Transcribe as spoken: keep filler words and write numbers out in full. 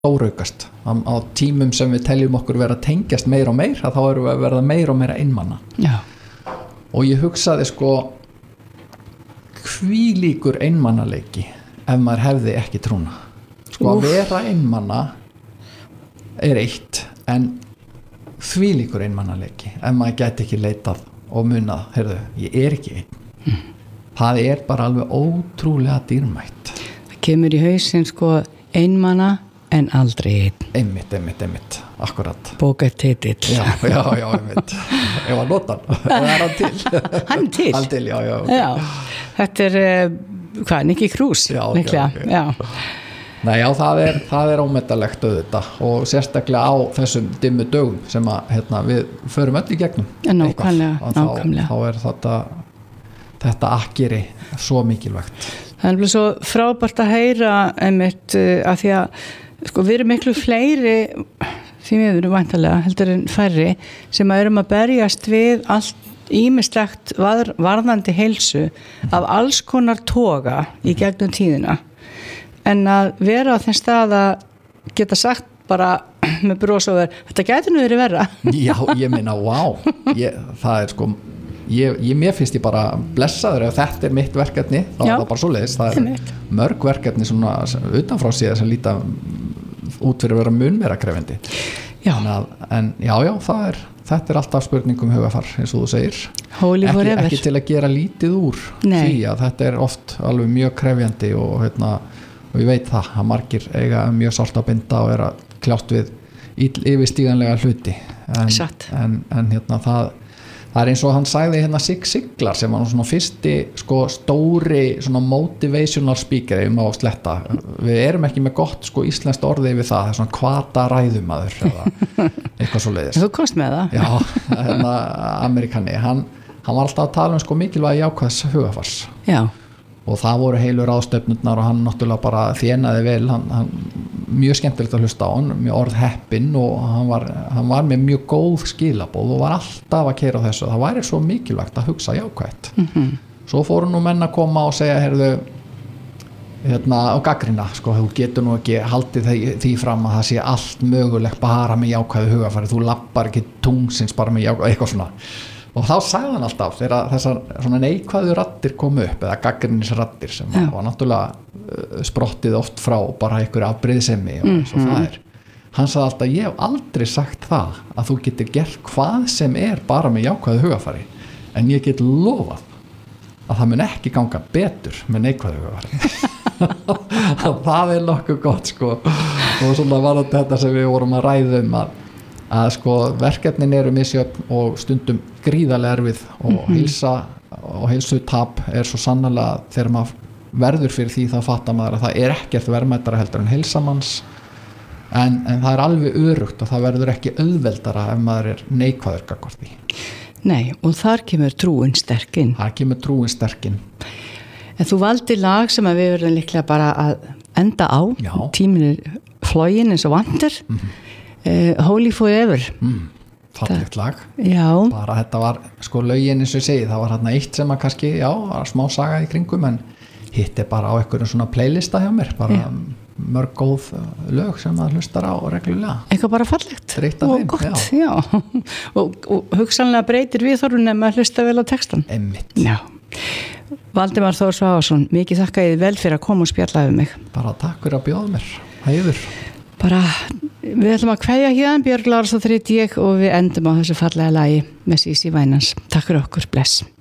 stóraukast á, á tímum sem við teljum okkur vera að tengjast meira og meira, þá erum við að verða meira og meira einmana. Já. Og ég hugsaði sko hvílíkur einmanaleiki ef maður hefði ekki trúna. Sko Úf. Að vera einmana er eitt, en hvílíkur einmanaleiki ef maður gæti ekki leitað og munað, heyrðu, ég er ekki einn. Mm. Það er bara alveg ótrúlega dýrmætt. Það kemur í hausinn sko einmana en aldrei einn. Einmitt, einmitt, einmitt, akkurat. Bókartitill. Já, já, já, einmitt. Ég var notan, það er hann til. Hann til? Hann til, já, já. Já, þetta er, hvað, Nicky Cruz? Já, líklega. Okay, okay. Já. Nei, já, það er, það er ómetanlegt auðvitað og sérstaklega á þessum dimmu dögum sem að, hérna, við förum öll í gegnum. Ja, nákvæmlega, nákvæmlega. Þá, þá er þetta, þetta akkeri svo mikilvægt. Það er alveg svo frábært að heyra einmitt að því að sko við erum miklu fleiri því við erum væntanlega heldur en færri sem að erum að berjast við allt ýmislegt var, varðandi heilsu af alls konar toga í gegnum tíðina. En að vera á þeim stað að geta sagt bara með bros og verð, þetta gæti nú verið verra. Já, ég meina, wow, ég, það er sko, ég, ég, mér finnst ég bara blessaður ef þetta er mitt verkefni, þá Já, er það bara svoleiðis, það er mitt. Mörg verkefni svona utanfrá síðan sem líta út fyrir að vera mun meira krefendi. Já. Að, en já, já, það er, þetta er alltaf spurningum hugafar, eins og þú segir. Holy ekki, forever. ekki til að gera lítið úr Nei. Því að þetta er oft alveg mjög krefjandi og hérna, og ég veit það að margir eiga mjög sárt að binda og er að kljást við yfirstíganlega hluti en, en, en hérna það, það er eins og hann sagði hérna Sig Siglar sem var svona fyrsti sko stóri svona motivational speaker um á sletta, við erum ekki með gott sko íslenskt orðið við það, það er svona hvata ræðumaður eða eitthvað svo leiðis. Þú komst með það? Já, hérna Amerikani, hann, hann var alltaf að tala um sko mikilvægi jákvæðs hugafars. Já. Og það voru heilu ráðstöfnurnar og hann náttúrulega bara þénaði vel, hann, hann mjög skemmtilegt að hlusta á hann, mjög orð heppinn og hann var, hann var með mjög góð skilabóð og var alltaf að keyra á þessu, það væri svo mikilvægt að hugsa jákvætt. Mm-hmm. Svo fóru nú menn að koma og segja, heyrðu, hérna á gaggrina, sko, þú getur nú ekki haldið því, því fram að það sé allt mögulegt bara með jákvæðu hugafæri, þú lappar ekki tungsins bara með jákvæðu, eitthvað svona. Og þá sagði hann alltaf þegar þessar svona neikvæðu raddir komu upp eða gaggrinnisraddir sem Já. Var náttúrulega sprottið oft frá bara einhverju afbrýðsemi og eins og það er. Hann sagði alltaf, ég hef aldrei sagt það að þú getur gert hvað sem er bara með jákvæðu hugafæri en ég get lofað að það mun ekki ganga betur með neikvæðu hugafæri. Það er nokkuð gott sko og svona var þetta sem við vorum að ræða um að að sko verkefnin eru misjöfn og stundum gríðarlega erfið og mm-hmm. heilsa og heilsutap er svo sannarlega þegar maður verður fyrir því þá fattar maður að það er ekkert verðmættara heldur en heilsamanns en, en það er alveg örugt og það verður ekki auðveldara ef maður er neikvæður gagnvart því. Nei, og þar kemur trúin sterkinn. Þar kemur trúin sterkinn. En þú valdi lag sem að við verðum líklega bara að enda á, Já. Tíminn er floginn eins og vantur. Mm-hmm. Uh, Holy Forever mm, fallegt lag já. Bara þetta var sko lögin eins og ég segi það var hérna eitt sem að kannski já, var smá saga í kringum en hitt er bara á einhverjum svona playlista hjá mér bara já. Mörg góð lög sem það hlustar á reglulega eitthvað bara fallegt og þeim, gott já. Já. og, og hugsanlega breytir við þorfum nema að hlusta vel á textan Einmitt. Valdimar Þór Svavarsson, mikið þakka ég vel fyrir að koma og spjalla við mig bara takk fyrir að bjóða mér hæður bara, við ætlum að kveðja hérna Björg Lárasdóttir heiti ég og við endum á þessu fallega lagi með Sísí Vænans. Takk fyrir okkur, bless.